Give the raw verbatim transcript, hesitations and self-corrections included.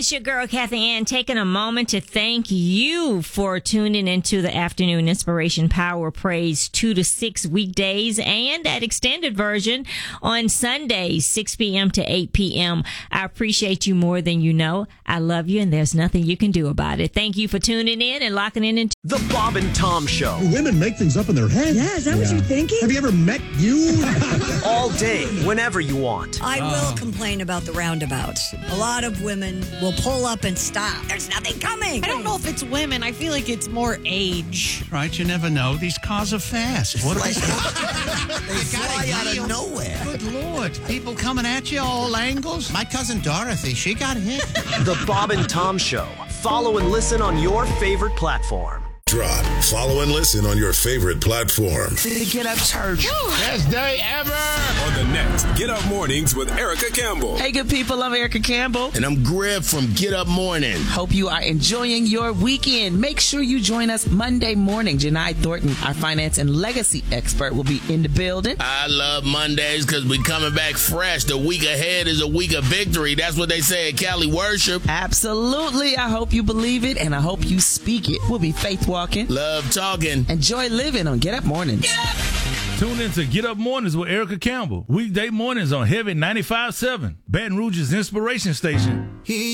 it's your girl, Kathy Ann, taking a moment to thank you for tuning into the Afternoon Inspiration Power Praise two to six weekdays and that extended version on Sundays, six p.m. to eight p.m. I appreciate you more than you know. I love you, and there's nothing you can do about it. Thank you for tuning in and locking in into The Bob and Tom Show. Women make things up in their head. Yeah, is that yeah. what you're thinking? Have you ever met you? All day, whenever you want. I will complain about the roundabouts. A lot of women will pull up and stop. There's nothing coming. I don't know if it's women. I feel like it's more age. Right, you never know. These cars are fast. What are they? They fly out of nowhere. Good Lord. People coming at you all angles. My cousin Dorothy, she got hit. The Bob and Tom Show. Follow and listen on your favorite platform. Drop, follow, and listen on your favorite platform. The Get Up Church. Best day ever. On the next Get Up Mornings with Erica Campbell. Hey, good people. I'm Erica Campbell. And I'm Greg from Get Up Morning. Hope you are enjoying your weekend. Make sure you join us Monday morning. Janai Thornton, our finance and legacy expert, will be in the building. I love Mondays because we coming back fresh. The week ahead is a week of victory. That's what they say at Cali Worship. Absolutely. I hope you believe it, and I hope you speak it. We'll be faith walking. Love talking. Enjoy living on Get Up Mornings. Get up! Tune in to Get Up Mornings with Erica Campbell. Weekday mornings on Heavy ninety-five point seven, Baton Rouge's inspiration station.